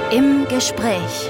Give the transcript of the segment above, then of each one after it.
Im Gespräch.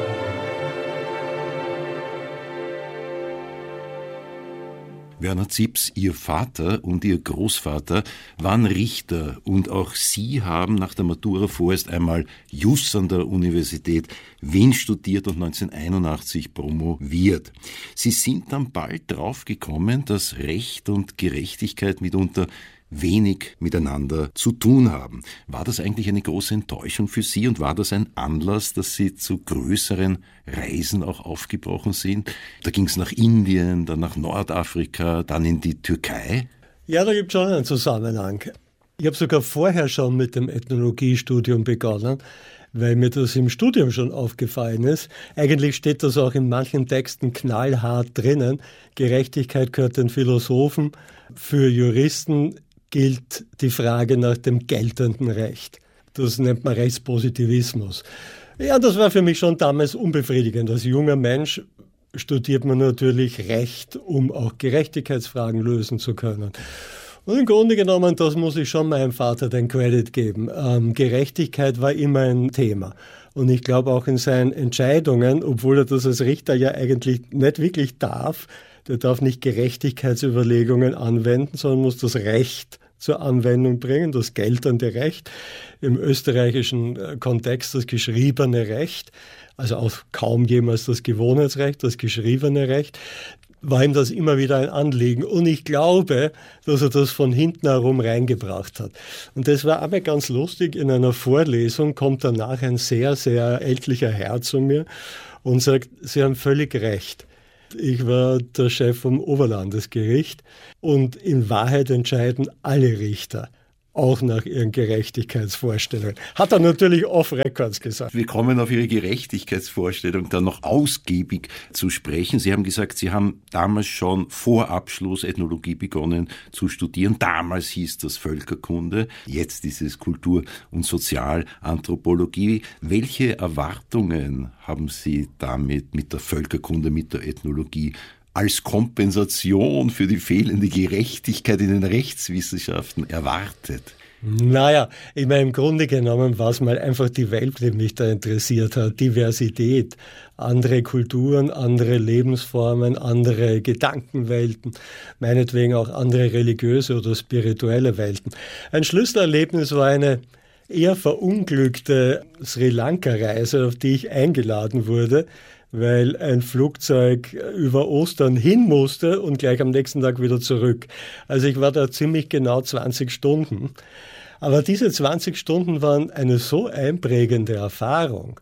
Werner Zipse, Ihr Vater und Ihr Großvater waren Richter und auch Sie haben nach der Matura vorerst einmal Jus an der Universität Wien studiert und 1981 promoviert. Sie sind dann bald drauf gekommen, dass Recht und Gerechtigkeit mitunter wenig miteinander zu tun haben. War das eigentlich eine große Enttäuschung für Sie und war das ein Anlass, dass Sie zu größeren Reisen auch aufgebrochen sind? Da ging es nach Indien, dann nach Nordafrika, dann in die Türkei? Ja, da gibt es schon einen Zusammenhang. Ich habe sogar vorher schon mit dem Ethnologiestudium begonnen, weil mir das im Studium schon aufgefallen ist. Eigentlich steht das auch in manchen Texten knallhart drinnen. Gerechtigkeit gehört den Philosophen. Für Juristen gilt die Frage nach dem geltenden Recht. Das nennt man Rechtspositivismus. Ja, das war für mich schon damals unbefriedigend. Als junger Mensch studiert man natürlich Recht, um auch Gerechtigkeitsfragen lösen zu können. Und im Grunde genommen, das muss ich schon meinem Vater den Credit geben. Gerechtigkeit war immer ein Thema. Und ich glaube auch in seinen Entscheidungen, obwohl er das als Richter ja eigentlich nicht wirklich darf, der darf nicht Gerechtigkeitsüberlegungen anwenden, sondern muss das Recht zur Anwendung bringen, das geltende Recht, im österreichischen Kontext das geschriebene Recht, also auch kaum jemals das Gewohnheitsrecht, das geschriebene Recht, war ihm das immer wieder ein Anliegen. Und ich glaube, dass er das von hinten herum reingebracht hat. Und das war aber ganz lustig. In einer Vorlesung kommt danach ein sehr, sehr ältlicher Herr zu mir und sagt, Sie haben völlig recht. Ich war der Chef vom Oberlandesgericht und in Wahrheit entscheiden alle Richter, auch nach ihren Gerechtigkeitsvorstellungen. Hat er natürlich off records gesagt. Wir kommen auf Ihre Gerechtigkeitsvorstellung dann noch ausgiebig zu sprechen. Sie haben gesagt, Sie haben damals schon vor Abschluss Ethnologie begonnen zu studieren. Damals hieß das Völkerkunde, jetzt ist es Kultur- und Sozialanthropologie. Welche Erwartungen haben Sie damit mit der Völkerkunde, mit der Ethnologie als Kompensation für die fehlende Gerechtigkeit in den Rechtswissenschaften erwartet? Naja, ich meine, im Grunde genommen war es mal einfach die Welt, die mich da interessiert hat. Diversität, andere Kulturen, andere Lebensformen, andere Gedankenwelten, meinetwegen auch andere religiöse oder spirituelle Welten. Ein Schlüsselerlebnis war eine eher verunglückte Sri Lanka-Reise, auf die ich eingeladen wurde, weil ein Flugzeug über Ostern hin musste und gleich am nächsten Tag wieder zurück. Also ich war da ziemlich genau 20 Stunden. Aber diese 20 Stunden waren eine so einprägende Erfahrung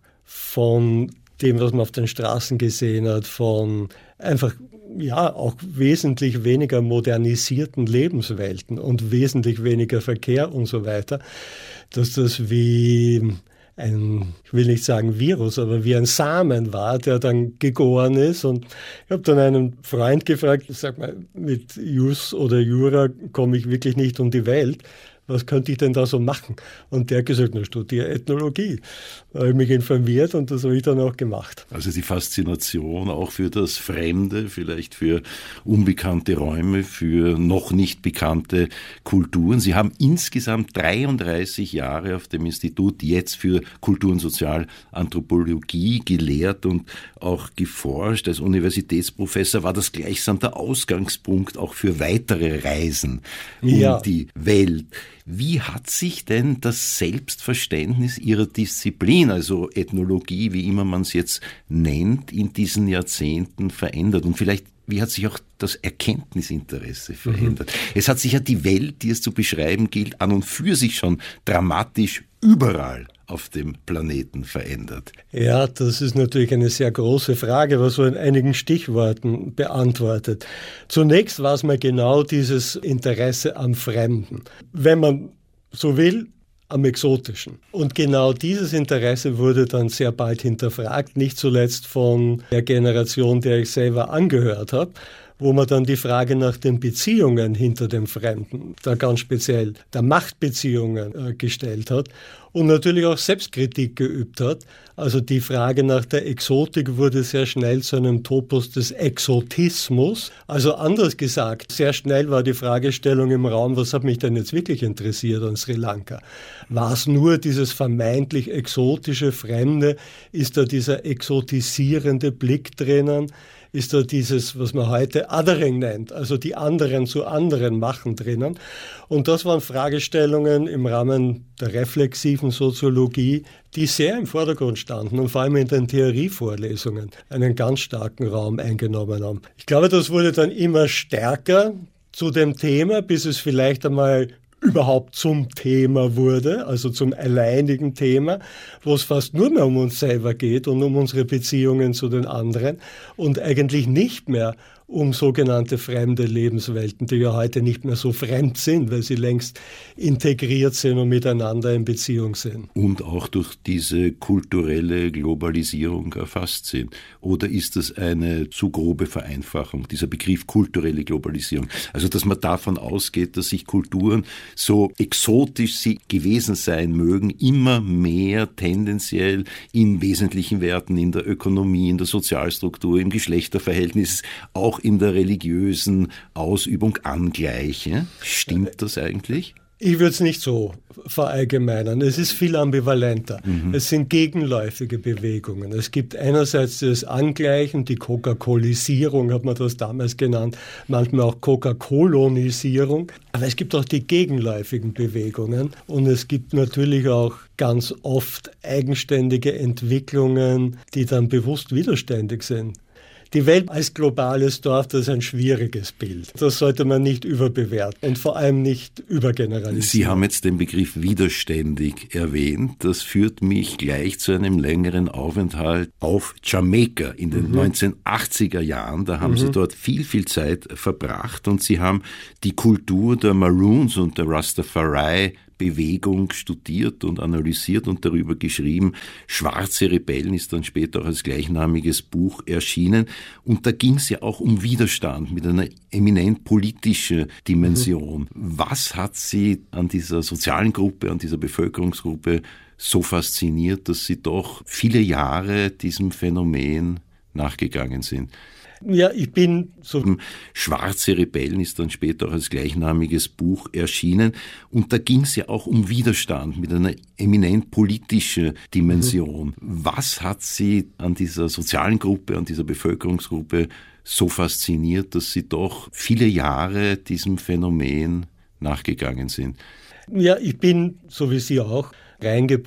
von dem, was man auf den Straßen gesehen hat, von einfach ja auch wesentlich weniger modernisierten Lebenswelten und wesentlich weniger Verkehr und so weiter, dass das wie ich will nicht sagen Virus, aber wie ein Samen war, der dann gegoren ist. Und ich habe dann einen Freund gefragt, sag mal, mit Jus oder Jura komme ich wirklich nicht um die Welt. Was könnte ich denn da so machen? Und der hat gesagt, studiere Ethnologie. Da habe ich mich informiert und das habe ich dann auch gemacht. Also die Faszination auch für das Fremde, vielleicht für unbekannte Räume, für noch nicht bekannte Kulturen. Sie haben insgesamt 33 Jahre auf dem Institut jetzt für Kultur- und Sozialanthropologie gelehrt und auch geforscht. Als Universitätsprofessor war das gleichsam der Ausgangspunkt auch für weitere Reisen um die Welt. Wie hat sich denn das Selbstverständnis Ihrer Disziplin, also Ethnologie, wie immer man es jetzt nennt, in diesen Jahrzehnten verändert? Und vielleicht, wie hat sich auch das Erkenntnisinteresse verändert? Es hat sich ja die Welt, die es zu beschreiben gilt, an und für sich schon dramatisch überall auf dem Planeten verändert. Ja, das ist natürlich eine sehr große Frage, was so in einigen Stichworten beantwortet. Zunächst war es mal genau dieses Interesse am Fremden. Wenn man so will, am Exotischen. Und genau dieses Interesse wurde dann sehr bald hinterfragt, nicht zuletzt von der Generation, der ich selber angehört habe, wo man dann die Frage nach den Beziehungen hinter dem Fremden, da ganz speziell der Machtbeziehungen gestellt hat. und natürlich auch Selbstkritik geübt hat. Also die Frage nach der Exotik wurde sehr schnell zu einem Topos des Exotismus. Also anders gesagt, sehr schnell war die Fragestellung im Raum, was hat mich denn jetzt wirklich interessiert an Sri Lanka? War es nur dieses vermeintlich exotische Fremde? Ist da dieser exotisierende Blick drinnen? Ist da dieses, was man heute Othering nennt, also die anderen zu anderen machen drinnen. Und das waren Fragestellungen im Rahmen der reflexiven Soziologie, die sehr im Vordergrund standen und vor allem in den Theorievorlesungen einen ganz starken Raum eingenommen haben. Ich glaube, das wurde dann immer stärker zu dem Thema, bis es vielleicht einmal überhaupt zum Thema wurde, also zum alleinigen Thema, wo es fast nur mehr um uns selber geht und um unsere Beziehungen zu den anderen und eigentlich nicht mehr um sogenannte fremde Lebenswelten, die ja heute nicht mehr so fremd sind, weil sie längst integriert sind und miteinander in Beziehung sind. Und auch durch diese kulturelle Globalisierung erfasst sind. Oder ist das eine zu grobe Vereinfachung, dieser Begriff kulturelle Globalisierung? Also, dass man davon ausgeht, dass sich Kulturen, so exotisch sie gewesen sein mögen, immer mehr tendenziell in wesentlichen Werten, in der Ökonomie, in der Sozialstruktur, im Geschlechterverhältnis, auch in der religiösen Ausübung angleiche. Stimmt das eigentlich? Ich würde es nicht so verallgemeinern. Es ist viel ambivalenter. Es sind gegenläufige Bewegungen. Es gibt einerseits das Angleichen, die Coca-Colisierung hat man das damals genannt, manchmal auch Coca-Colonisierung. Aber es gibt auch die gegenläufigen Bewegungen und es gibt natürlich auch ganz oft eigenständige Entwicklungen, die dann bewusst widerständig sind. Die Welt als globales Dorf, das ist ein schwieriges Bild. Das sollte man nicht überbewerten und vor allem nicht übergeneralisieren. Sie haben jetzt den Begriff widerständig erwähnt. Das führt mich gleich zu einem längeren Aufenthalt auf Jamaika in den 1980er Jahren. Da haben Sie dort viel Zeit verbracht und Sie haben die Kultur der Maroons und der Rastafari Bewegung studiert und analysiert und darüber geschrieben. Schwarze Rebellen ist dann später auch als gleichnamiges Buch erschienen. Und da ging es ja auch um Widerstand mit einer eminent politischen Dimension. Was hat Sie an dieser sozialen Gruppe, an dieser Bevölkerungsgruppe so fasziniert, dass Sie doch viele Jahre diesem Phänomen nachgegangen sind? Ja, ich bin so. Schwarze Rebellen ist dann später auch als gleichnamiges Buch erschienen. Und da ging es ja auch um Widerstand mit einer eminent politischen Dimension. Was hat Sie an dieser sozialen Gruppe, an dieser Bevölkerungsgruppe so fasziniert, dass Sie doch viele Jahre diesem Phänomen nachgegangen sind? Ja, ich bin, so wie Sie auch, reingebracht